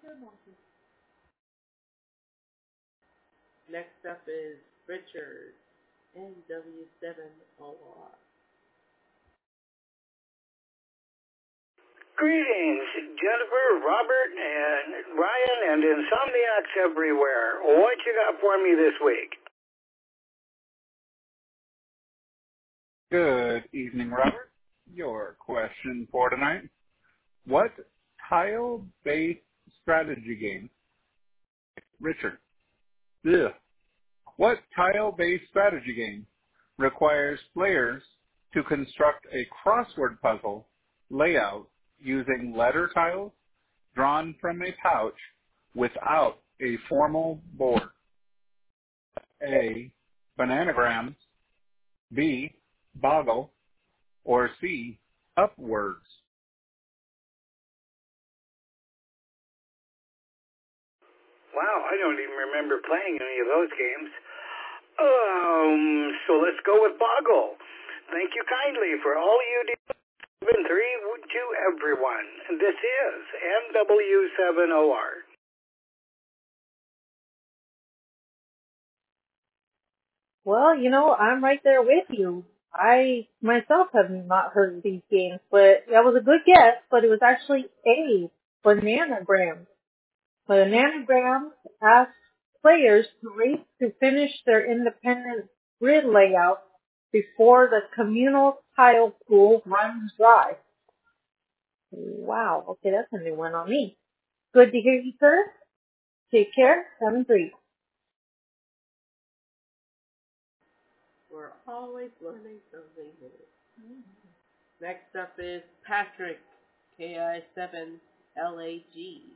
Next up is Richard, NW7OR. Greetings, Jennifer, Robert, and Ryan, and Insomniacs everywhere. What you got for me this week? Good evening, Robert. Your question for tonight. What tile-based strategy game? Richard. Ugh. What tile-based strategy game requires players to construct a crossword puzzle layout using letter tiles drawn from a pouch without a formal board? A. Bananagrams. B. Boggle. Or C. Upwords. Wow, I don't even remember playing any of those games. So let's go with Boggle. Thank you kindly for all you do. 7-3 to everyone. This is NW7OR. Well, I'm right there with you. I myself have not heard of these games, but that was a good guess, but it was actually A, Bananagrams. Bananagrams asks players to race to finish their independent grid layout before the communal tile pool runs dry. Wow, okay, that's a new one on me. Good to hear you, sir. Take care. 7-3. We're always learning something new. Next up is Patrick, KI7LAG.